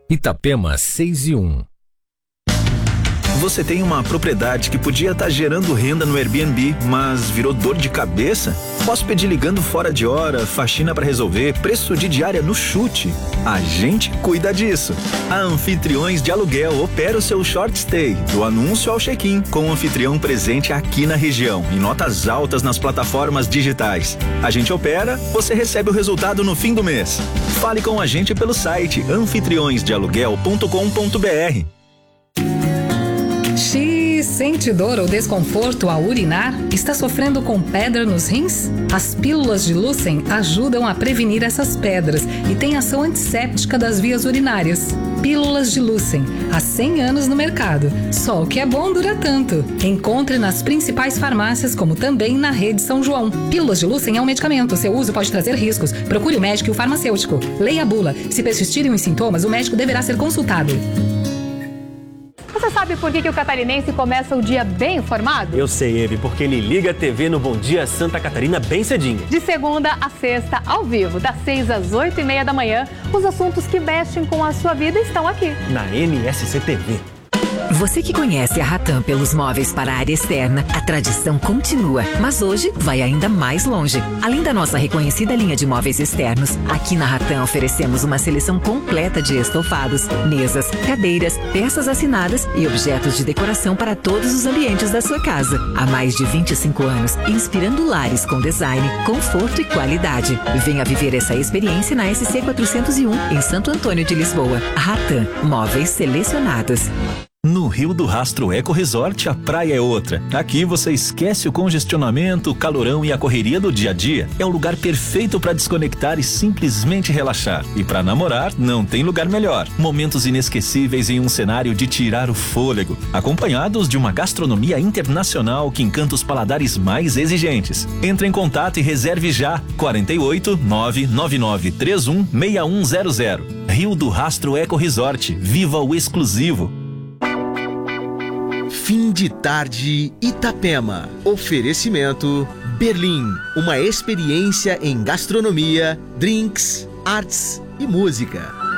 Itapema 6:1. Você tem uma propriedade que podia estar gerando renda no Airbnb, mas virou dor de cabeça? Hóspede ligando fora de hora, faxina para resolver, preço de diária no chute. A gente cuida disso. A Anfitriões de Aluguel opera o seu short stay, do anúncio ao check-in, com o anfitrião presente aqui na região e notas altas nas plataformas digitais. A gente opera, você recebe o resultado no fim do mês. Fale com a gente pelo site anfitriõesdealuguel.com.br. Sente dor ou desconforto ao urinar? Está sofrendo com pedra nos rins? As pílulas de Lucem ajudam a prevenir essas pedras e têm ação antisséptica das vias urinárias. Pílulas de Lucem, há 100 anos no mercado. Só o que é bom dura tanto. Encontre nas principais farmácias, como também na rede São João. Pílulas de Lucem é um medicamento. Seu uso pode trazer riscos. Procure o médico e o farmacêutico. Leia a bula. Se persistirem os sintomas, o médico deverá ser consultado. Você sabe por que o catarinense começa o dia bem informado? Eu sei, Eve, porque ele liga a TV no Bom Dia Santa Catarina bem cedinho. De segunda a sexta, ao vivo, das 6 às 8h30 da manhã, os assuntos que mexem com a sua vida estão aqui. Na NSC TV. Você que conhece a Ratam pelos móveis para a área externa, a tradição continua, mas hoje vai ainda mais longe. Além da nossa reconhecida linha de móveis externos, aqui na Ratam oferecemos uma seleção completa de estofados, mesas, cadeiras, peças assinadas e objetos de decoração para todos os ambientes da sua casa. Há mais de 25 anos, inspirando lares com design, conforto e qualidade. Venha viver essa experiência na SC 401, em Santo Antônio de Lisboa. Ratam, móveis selecionados. No Rio do Rastro Eco Resort, a praia é outra. Aqui você esquece o congestionamento, o calorão e a correria do dia a dia. É um lugar perfeito para desconectar e simplesmente relaxar. E para namorar, não tem lugar melhor. Momentos inesquecíveis em um cenário de tirar o fôlego, acompanhados de uma gastronomia internacional que encanta os paladares mais exigentes. Entre em contato e reserve já. 48 999 31 6100. Rio do Rastro Eco Resort. Viva o exclusivo. Fim de tarde Itapema. Oferecimento Berlim, uma experiência em gastronomia, drinks, artes e música.